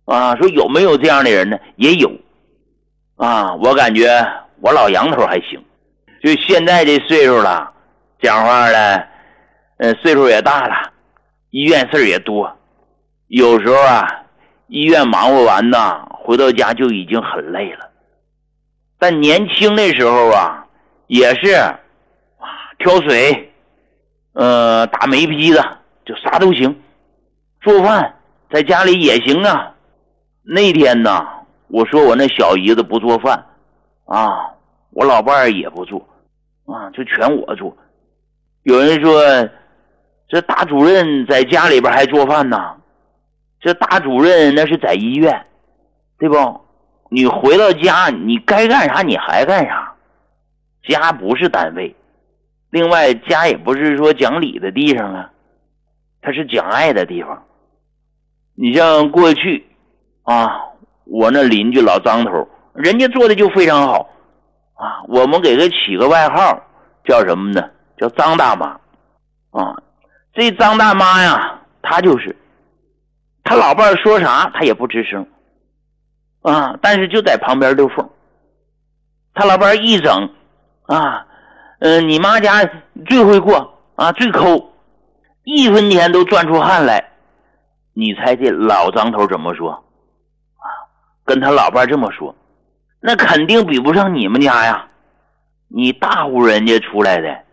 啊，说有没有这样的人呢？也有啊。我感觉我老杨头还行，就现在这岁数了，讲话了，岁数也大了，医院事儿也多，有时候啊，医院忙活完呢，回到家就已经很累了。但年轻的时候啊，也是挑水，打煤坯子，就啥都行，做饭在家里也行啊。那天呢，我说我那小姨子不做饭啊，我老伴儿也不做啊，就全我做。有人说这大主任在家里边还做饭呢，这大主任那是在医院，对不？你回到家你该干啥你还干啥，家不是单位，另外家也不是说讲理的地方啊，它是讲爱的地方。你像过去啊，我那邻居老张头，人家做的就非常好啊，我们给他起个外号叫什么呢？叫张大妈啊。这张大妈呀，她就是她老伴说啥她也不吱声啊，但是就在旁边溜缝。她老伴一整啊，你妈家最会过啊，最抠，一分钱都赚出汗来。你猜这老张头怎么说啊？跟他老伴这么说，那肯定比不上你们家呀，你大户人家出来的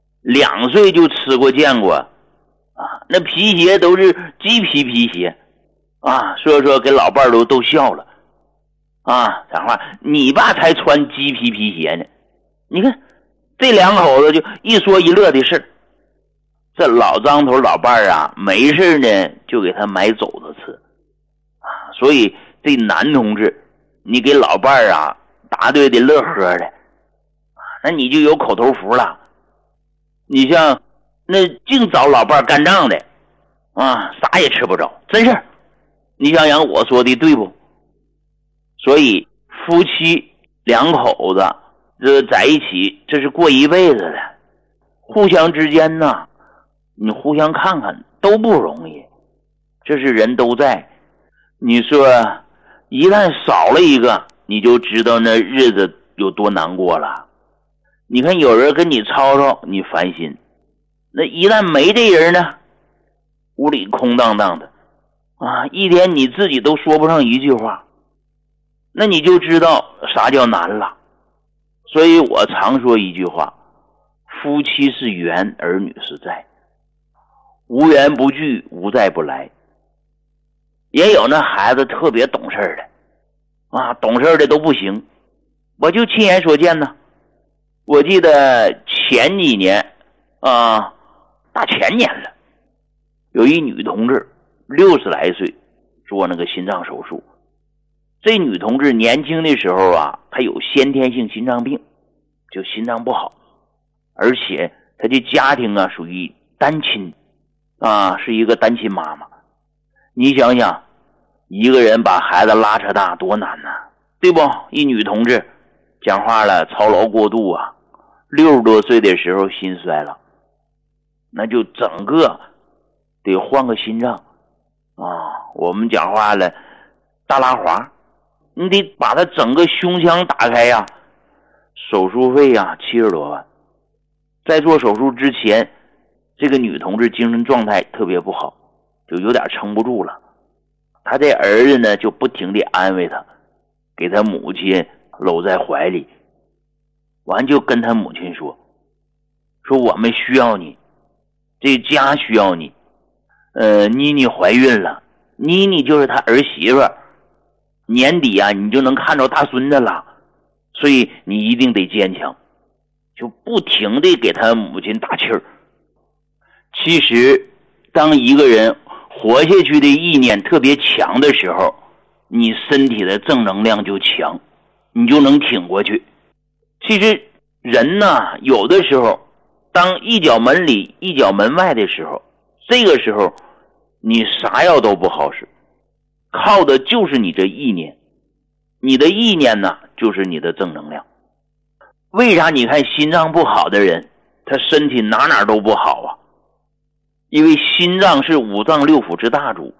，2岁就吃过见过啊，那皮鞋都是鸡皮鞋啊，所以说给老伴都笑了啊。讲话你爸才穿鸡皮鞋呢，你看这2口子就一说一乐的事。这老张头老伴啊，没事呢就给他买肘子吃啊，所以这男同志你给老伴啊答对的乐呵的啊，那你就有口头福了。你像那净找老伴干仗的啊，啥也吃不着，真是。你想想我说的对不？所以夫妻2口子这在一起，这是过一辈子的，互相之间呢，你互相看看都不容易，这是人都在。你说一旦少了一个，你就知道那日子有多难过了。你看有人跟你吵吵你烦心，那一旦没这人呢，屋里空荡荡的啊，一天你自己都说不上一句话，那你就知道啥叫难了。所以我常说一句话，夫妻是缘，儿女是债，无缘不聚，无债不来。也有那孩子特别懂事的啊，懂事的都不行，我就亲眼所见呢。我记得前几年啊，大前年了，有一女同志60来岁做那个心脏手术。这女同志年轻的时候啊，她有先天性心脏病，就心脏不好，而且她的家庭啊属于单亲啊，是一个单亲妈妈。你想想，一个人把孩子拉扯大多难呐，对不？一女同志讲话了，操劳过度啊，60多岁的时候心衰了，那就整个得换个心脏啊。我们讲话了，大拉滑，你得把他整个胸腔打开呀，手术费呀70多万。在做手术之前，这个女同志精神状态特别不好，就有点撑不住了。他这儿子呢就不停地安慰他，给他母亲搂在怀里，完就跟他母亲说我们需要你，这家需要你。妮妮怀孕了，妮妮就是他儿媳妇，年底啊你就能看着大孙子了，所以你一定得坚强，就不停地给他母亲打气儿。其实当一个人活下去的意念特别强的时候，你身体的正能量就强，你就能挺过去。其实人呢，有的时候当一脚门里一脚门外的时候，这个时候你啥药都不好使，靠的就是你这意念。你的意念呢，就是你的正能量。为啥你看心脏不好的人，他身体哪都不好啊？因为心脏是5脏6腑之大主，